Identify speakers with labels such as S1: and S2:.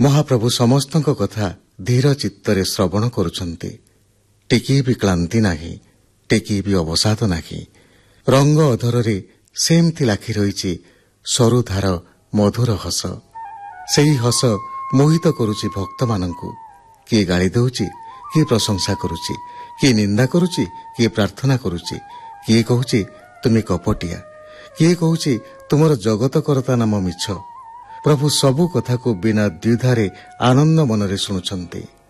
S1: ମହାପ୍ରଭୁ ସମସ୍ତଙ୍କ କଥା ଧୀର ଚିତ୍ତରେ ଶ୍ରବଣ କରୁଛନ୍ତି। ଟିକିଏ ବି କ୍ଳାନ୍ତି ନାହିଁ, ଟିକିଏ ବି ଅବସାଦ ନାହିଁ। ରଙ୍ଗ ଅଧରରେ ସେମିତି ଲାଖି ରହିଛି ସରୁ ଧାର ମଧୁର ହସ। ସେହି ହସ ମୋହିତ କରୁଛି ଭକ୍ତମାନଙ୍କୁ। କିଏ ଗାଳି ଦେଉଛି, କିଏ ପ୍ରଶଂସା କରୁଛି, କିଏ ନିନ୍ଦା କରୁଛି, କିଏ ପ୍ରାର୍ଥନା କରୁଛି, କିଏ କହୁଛି ତୁମେ କପଟିଆ, କିଏ କହୁଛି ତୁମର ଜଗତକର୍ତ୍ତା ନାମ ମିଛ। ପ୍ରଭୁ ସବୁ କଥାକୁ ବିନା ଦ୍ୱିଧାରେ ଆନନ୍ଦ ମନରେ ଶୁଣୁଛନ୍ତି।